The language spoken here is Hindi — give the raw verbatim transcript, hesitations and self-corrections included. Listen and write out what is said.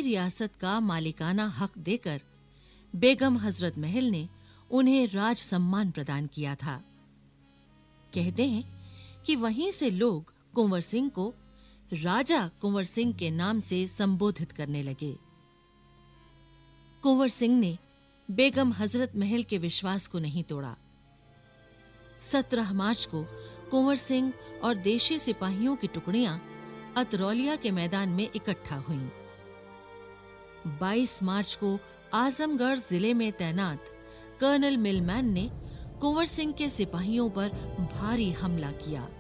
रियासत का मालिकाना हक देकर बेगम हजरत महल ने उन्हें राज सम्मान प्रदान किया था। कहते हैं कि वहीं से लोग कुंवर सिंह को राजा कुंवर सिंह के नाम से संबोधित करने लगे। कुंवर सिंह ने बेगम हजरत महल के विश्वास को नहीं तोड़ा। सत्रह मार्च को कुंवर सिंह और देशी सिपाहियों की टुकड़ियां अतरौलिया के मैदान में इकट्ठा हुईं। बाईस मार्च को आजमगढ़ जिले में तैनात कर्नल मिलमैन ने कुंवर सिंह के सिपाहियों पर भारी हमला किया।